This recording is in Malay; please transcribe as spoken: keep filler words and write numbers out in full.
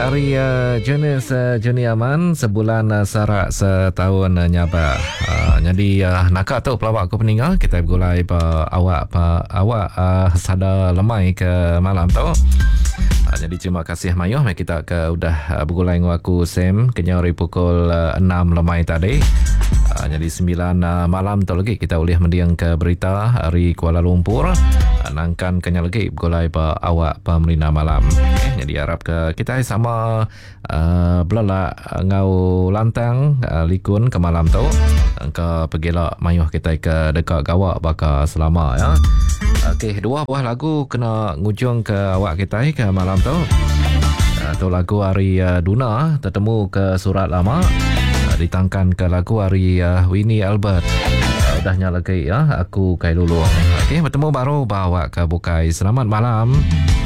hari uh, jenis uh, Juni Aman sebulan uh, sarak setahun uh, nyaba. Uh, jadi uh, nakak tu pelawak aku peninggal kita bergulai pa awak pa awak uh, sada lemai ke malam tu. Uh, jadi terima kasih Mayuh kita ke udah uh, bergulai dengan aku Sam kenyari pukul uh, enam lemai tadi. Uh, jadi sembilan uh, malam tu lagi kita boleh mendiang ke berita hari Kuala Lumpur. Uh, nangkan kenya lagi bergulai pa awak pa Melina malam. Okay, jadi harap ke kita sama uh, belala ngau lantang uh, likun ke malam tu ke pergilah Mayuh kita ke dekat gawak baka selama ya. Okey, dua buah lagu kena ngujung ke awak kita ke malam tu. Uh, tu lagu hari uh, Duna tertemu ke surat lama. Uh, ditangkan ke lagu hari uh, Winnie Albert. Uh, udahnya lagi ya aku kai dulu. Okey, bertemu baru bawa ke bukai. Selamat malam.